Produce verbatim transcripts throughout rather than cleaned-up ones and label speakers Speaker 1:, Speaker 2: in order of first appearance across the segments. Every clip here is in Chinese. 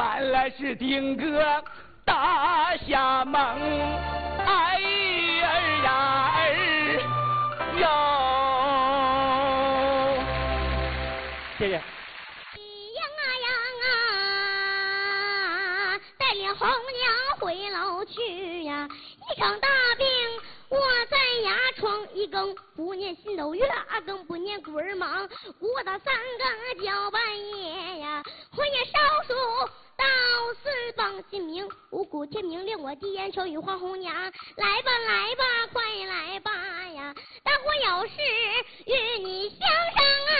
Speaker 1: 原来是丁哥大侠梦，哎儿呀儿哟，谢谢。
Speaker 2: 杨啊杨啊，带领红娘回楼去呀，一场大病我在牙床，一更不念心斗月，二更不念鬼儿忙，我到三更叫半夜呀，魂也烧书到四方心明，五谷天明令我低言手与黄红娘，来吧来吧快来吧呀，大伙有事与你相商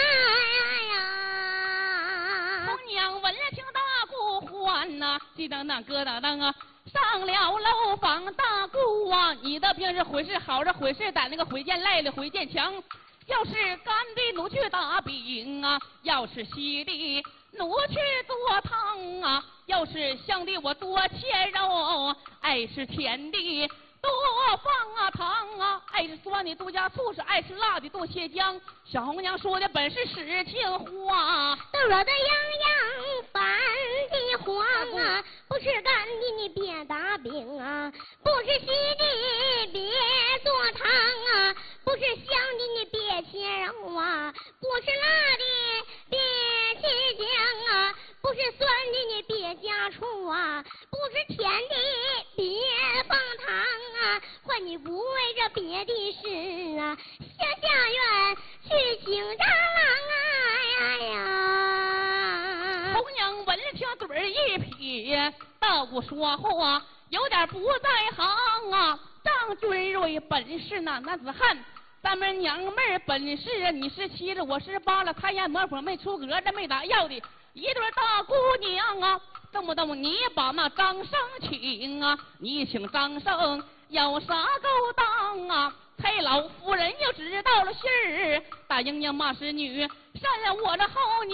Speaker 2: 呀。
Speaker 3: 红娘闻了听大鼓唤呐，叽当当咯当当啊，上了楼房大鼓啊，你的病是回事好是回事歹，那个回见赖的回见强，要是干的奴去打饼啊，要是稀的奴去做汤啊，要是香的我多切肉，爱是甜的多放啊糖啊，爱是酸的多加醋，是爱吃辣的多切姜。小红娘说的本是实情话，
Speaker 2: 都惹得洋洋烦的慌啊，不是干的你别打饼啊，不是稀的别做汤啊，不是香的你别切肉啊，不是辣的别切姜啊，不是酸的你别加醋啊，不是甜的别放糖啊，换你不为这别的事啊，下下院去请蟑螂啊呀呀！
Speaker 3: 红娘闻了听嘴儿一撇，道姑说话有点不在行啊。张君瑞本是那男子汉，咱们娘们儿本是你是七了我是八了，开眼魔法没出格，这没打药的一对大姑娘啊。动不动你把那张生请啊，你请张生有啥勾当啊？蔡老夫人又知道了信儿，大英娘骂是女，扇了我这后娘。